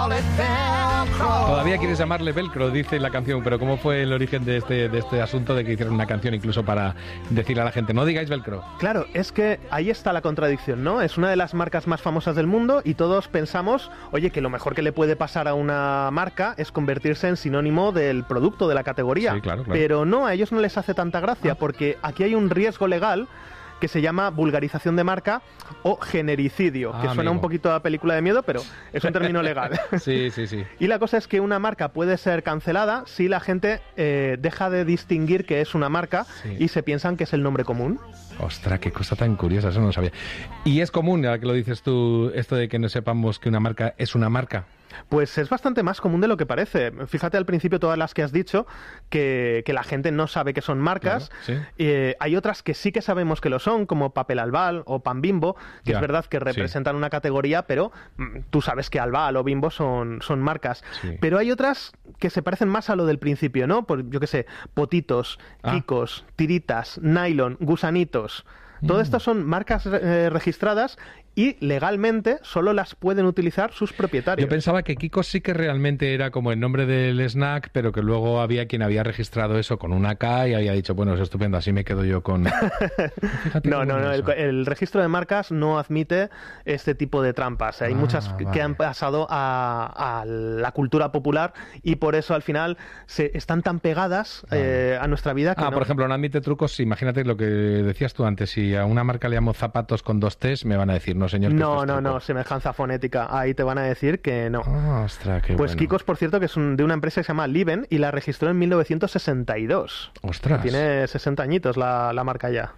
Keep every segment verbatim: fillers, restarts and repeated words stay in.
Todavía quieres llamarle velcro, dice la canción, pero ¿cómo fue el origen de este, de este asunto de que hicieron una canción incluso para decirle a la gente, no digáis velcro? Claro, es que ahí está la contradicción, ¿no? Es una de las marcas más famosas del mundo y todos pensamos, oye, que lo mejor que le puede pasar a una marca es convertirse en sinónimo del producto, de la categoría. Sí, claro, claro. Pero no, a ellos no les hace tanta gracia, ah. porque aquí hay un riesgo legal que se llama vulgarización de marca o genericidio, ah, que suena amigo. un poquito a película de miedo, pero es un término legal. Sí, sí, sí. Y la cosa es que una marca puede ser cancelada si la gente eh, deja de distinguir que es una marca sí. y se piensan que es el nombre común. Ostras, qué cosa tan curiosa, eso no lo sabía. ¿Y es común, ahora que lo dices tú, esto de que no sepamos que una marca es una marca? Pues es bastante más común de lo que parece. Fíjate al principio todas las que has dicho, que, que la gente no sabe que son marcas. Claro, sí. eh, hay otras que sí que sabemos que lo son, como Papel Albal o Pan Bimbo, que ya, es verdad que representan sí. una categoría, pero mm, tú sabes que Albal o Bimbo son, son marcas. Sí. Pero hay otras que se parecen más a lo del principio, ¿no? Por, yo qué sé, Potitos, ah. Kikos, Tiritas, Nylon, Gusanitos. Todo esto son marcas eh, registradas y legalmente solo las pueden utilizar sus propietarios. Yo pensaba que Kiko sí que realmente era como el nombre del snack, pero que luego había quien había registrado eso con una K y había dicho, bueno, es estupendo, así me quedo yo con... no, no, no, el, el registro de marcas no admite este tipo de trampas. Hay ah, muchas vale. que han pasado a, a la cultura popular y por eso al final se están tan pegadas vale. eh, a nuestra vida que Ah, no. por ejemplo, no admite trucos. Imagínate lo que decías tú antes, si a una marca le llamo zapatos con dos T's, me van a decir, no señor, que no, esto es no, truco. no, semejanza fonética. Ahí te van a decir que no. Oh, ostras, qué pues bueno. Kikos, por cierto, que es un, de una empresa que se llama Liven y la registró en mil novecientos sesenta y dos. Ostras. Tiene sesenta añitos la, la marca ya.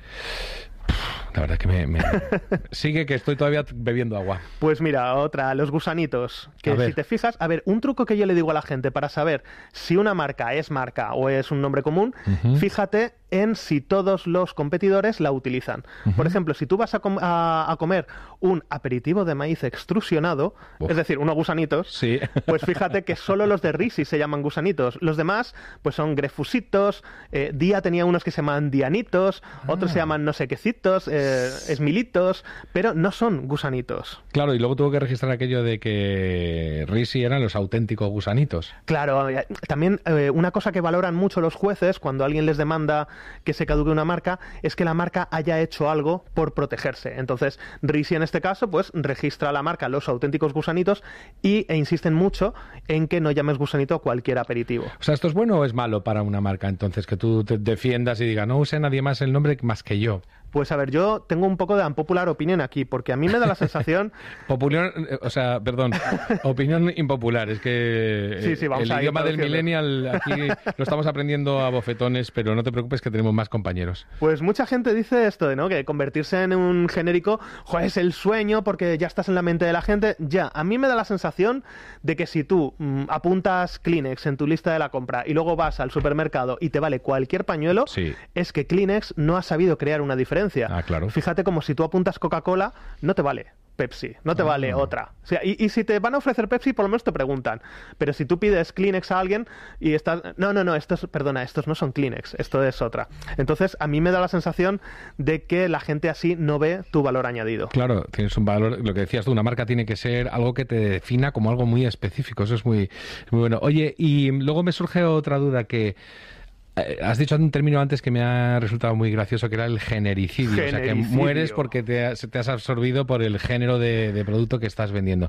La verdad es que me, me... sigue que estoy todavía bebiendo agua. Pues mira, otra, los gusanitos. Que si te fijas, a ver, un truco que yo le digo a la gente para saber si una marca es marca o es un nombre común, uh-huh. fíjate en si todos los competidores la utilizan. Uh-huh. Por ejemplo, si tú vas a, com- a, a comer un aperitivo de maíz extrusionado, Uf. es decir, unos gusanitos, sí. pues fíjate que solo los de Risi se llaman gusanitos. Los demás, pues son grefusitos, eh, Día tenía unos que se llaman dianitos, ah. otros se llaman no sé quécitos, eh, esmilitos, pero no son gusanitos. Claro, y luego tuvo que registrar aquello de que Risi eran los auténticos gusanitos. Claro, también eh, una cosa que valoran mucho los jueces cuando alguien les demanda que se caduque una marca es que la marca haya hecho algo por protegerse. Entonces, Risi en este caso, pues registra la marca los auténticos gusanitos y, e insisten mucho en que no llames gusanito a cualquier aperitivo. O sea, ¿esto es bueno o es malo para una marca? Entonces, que tú te defiendas y digas, no use nadie más el nombre más que yo. Pues a ver, yo tengo un poco de unpopular opinion aquí, porque a mí me da la sensación... Popular, o sea, perdón, opinión impopular, es que sí, sí, vamos el a idioma del millennial aquí lo estamos aprendiendo a bofetones, pero no te preocupes que tenemos más compañeros. Pues mucha gente dice esto de, ¿no?, que convertirse en un genérico, joder, es el sueño porque ya estás en la mente de la gente. Ya, a mí me da la sensación de que si tú mmm, apuntas Kleenex en tu lista de la compra y luego vas al supermercado y te vale cualquier pañuelo, sí. es que Kleenex no ha sabido crear una diferencia. Ah, claro. Fíjate, como si tú apuntas Coca-Cola, no te vale Pepsi, no te ah. vale otra. O sea, y, y si te van a ofrecer Pepsi, por lo menos te preguntan. Pero si tú pides Kleenex a alguien y estás... No, no, no, estos, perdona, estos no son Kleenex, esto es otra. Entonces, a mí me da la sensación de que la gente así no ve tu valor añadido. Claro, tienes un valor, lo que decías tú, una marca tiene que ser algo que te defina como algo muy específico. Eso es muy, muy bueno. Oye, y luego me surge otra duda que... Has dicho un término antes que me ha resultado muy gracioso, que era el genericidio. genericidio. O sea, que mueres porque te, te has absorbido por el género de, de producto que estás vendiendo.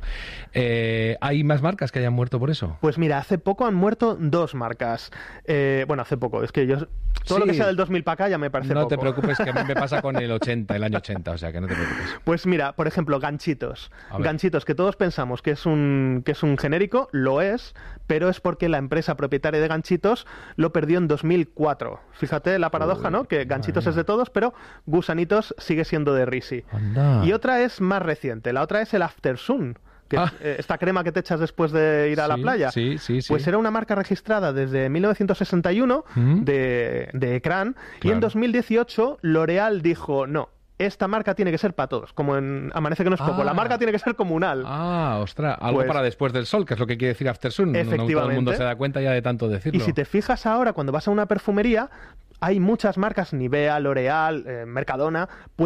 Eh, ¿Hay más marcas que hayan muerto por eso? Pues mira, hace poco han muerto dos marcas. Eh, bueno, hace poco. Es que yo... Todo sí. lo que sea del dos mil para acá ya me parece no poco. No te preocupes, que a mí me pasa con el ochenta, el año ochenta, o sea, que no te preocupes. Pues mira, por ejemplo, Ganchitos. Ganchitos, que todos pensamos que es un que es un genérico, lo es, pero es porque la empresa propietaria de Ganchitos lo perdió en dos mil cuatro. Fíjate la paradoja, Uy, ¿no? Que Ganchitos es de todos, pero Gusanitos sigue siendo de Risi. Anda. Y otra es más reciente, la otra es el After Sun. Que ah. eh, esta crema que te echas después de ir a sí, la playa, sí, sí, sí. pues era una marca registrada desde mil novecientos sesenta y uno ¿Mm? de, de Ecran, claro. Y en dos mil dieciocho L'Oréal dijo, no, esta marca tiene que ser para todos, como en Amanece que no es poco, ah. la marca tiene que ser comunal. Ah, ostras, algo pues, para después del sol, que es lo que quiere decir After Sun. Efectivamente. No, no todo el mundo se da cuenta ya de tanto decirlo. Y si te fijas ahora, cuando vas a una perfumería, hay muchas marcas, Nivea, L'Oréal, eh, Mercadona,